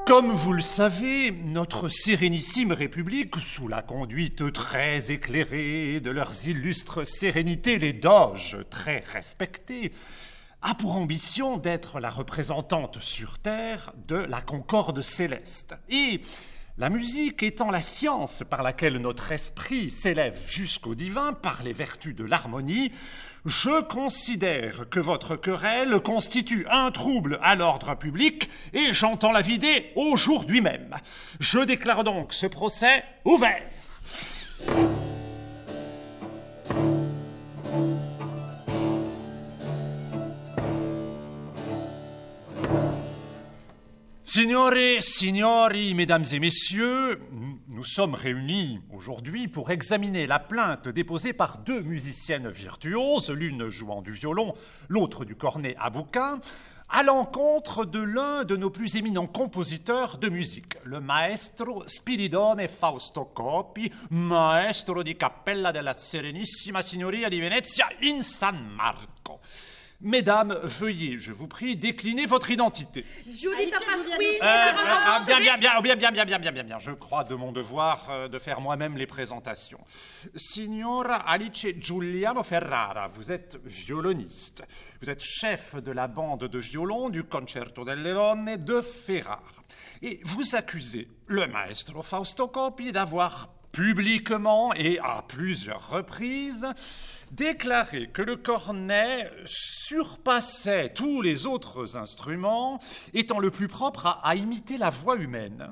Comme vous le savez, notre sérénissime République, sous la conduite très éclairée de leurs illustres sérénités, les doges très respectés, a pour ambition d'être la représentante sur Terre de la concorde céleste. Et la musique étant la science par laquelle notre esprit s'élève jusqu'au divin par les vertus de l'harmonie, je considère que votre querelle constitue un trouble à l'ordre public et j'entends la vider aujourd'hui même. Je déclare donc ce procès ouvert. Signore, signori, mesdames et messieurs, nous sommes réunis aujourd'hui pour examiner la plainte déposée par deux musiciennes virtuoses, l'une jouant du violon, l'autre du cornet à bouquin, à l'encontre de l'un de nos plus éminents compositeurs de musique, le maestro Spiridone Fausto Coppi, maestro di cappella della Serenissima Signoria di Venezia in San Marco. Mesdames, veuillez, je vous prie, décliner votre identité. Giuditta Pasquini, Bien. Je crois de mon devoir de faire moi-même les présentations. Signora Alice Giuliano Ferrara, vous êtes violoniste. Vous êtes chef de la bande de violon du Concerto delle Donne de Ferrara. Et vous accusez le maestro Fausto Coppi d'avoir publiquement et à plusieurs reprises déclaré que le cornet surpassait tous les autres instruments, étant le plus propre à imiter la voix humaine,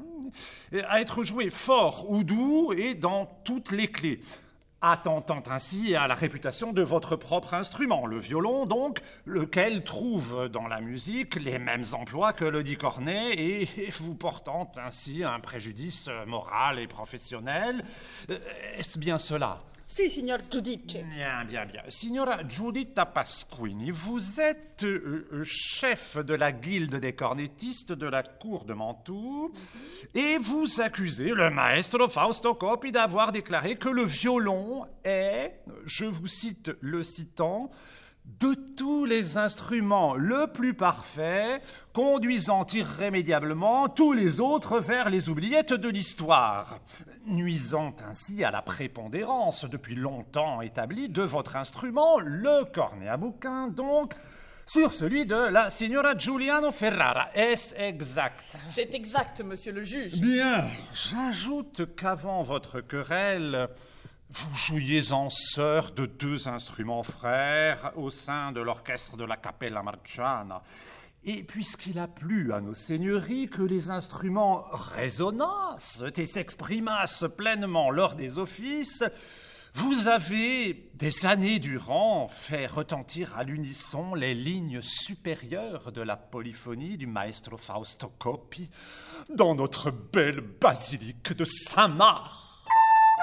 à être joué fort ou doux et dans toutes les clés, attentant ainsi à la réputation de votre propre instrument, le violon donc, lequel trouve dans la musique les mêmes emplois que le dit cornet et vous portant ainsi un préjudice moral et professionnel. Est-ce bien cela ? Si, signor Giudice. Bien. Signora Giuditta Pasquini, vous êtes chef de la guilde des cornettistes de la cour de Mantoue et vous accusez le maestro Fausto Coppi d'avoir déclaré que le violon est, je vous cite le citant, de tous les instruments le plus parfait, conduisant irrémédiablement tous les autres vers les oubliettes de l'histoire, nuisant ainsi à la prépondérance depuis longtemps établie de votre instrument, le cornet à bouquin, donc, sur celui de la signora Giuliano Ferrara. Est-ce exact ? C'est exact, monsieur le juge. Bien. J'ajoute qu'avant votre querelle, vous jouiez en sœur de deux instruments frères au sein de l'orchestre de la Cappella Marciana. Et puisqu'il a plu à nos seigneuries que les instruments résonnassent et s'exprimassent pleinement lors des offices, vous avez, des années durant, fait retentir à l'unisson les lignes supérieures de la polyphonie du maestro Fausto Coppi dans notre belle basilique de Saint-Marc.